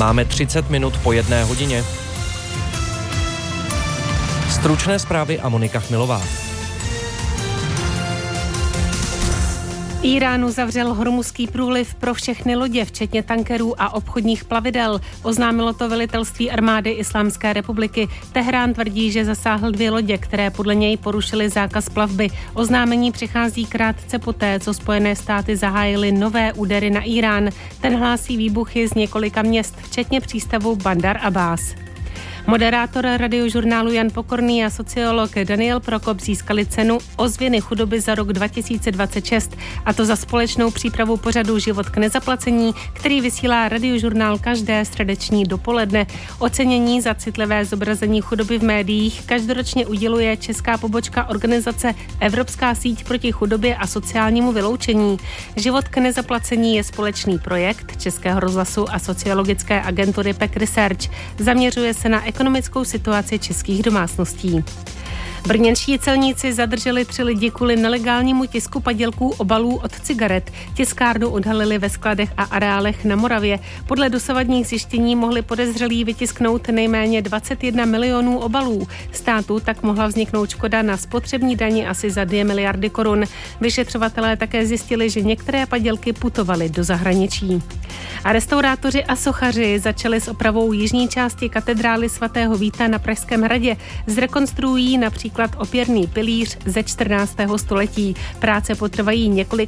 Máme 30 minut po 1 hodině. Stručné zprávy a Monika Chmilová. Írán uzavřel Hormuzský průliv pro všechny lodě, včetně tankerů a obchodních plavidel. Oznámilo to velitelství armády Islámské republiky. Teherán tvrdí, že zasáhl 2 lodě, které podle něj porušily zákaz plavby. Oznámení přichází krátce poté, co Spojené státy zahájily nové údery na Írán. Ten hlásí výbuchy z několika měst, včetně přístavu Bandar Abbas. Moderátor radiožurnálu Jan Pokorný a sociolog Daniel Prokop získali cenu Ozvěny chudoby za rok 2026, a to za společnou přípravu pořadu Život k nezaplacení, který vysílá radiožurnál každé středeční dopoledne. Ocenění za citlivé zobrazení chudoby v médiích každoročně uděluje česká pobočka organizace Evropská síť proti chudobě a sociálnímu vyloučení. Život k nezaplacení je společný projekt Českého rozhlasu a sociologické agentury PEC Research. Zaměřuje se na ekonomickou situaci českých domácností. Brněnští celníci zadrželi 3 lidi kvůli nelegálnímu tisku padělků obalů od cigaret. Tiskárnu odhalili ve skladech a areálech na Moravě. Podle dosavadních zjištění mohli podezřelí vytisknout nejméně 21 milionů obalů. Státu tak mohla vzniknout škoda na spotřební dani asi za 2 miliardy korun. Vyšetřovatelé také zjistili, že některé padělky putovaly do zahraničí. A restaurátoři a sochaři začali s opravou jižní části katedrály svatého Víta na Pražském hradě. Zrekonstruují například opěrný pilíř ze 14. století. Práce potrvají několik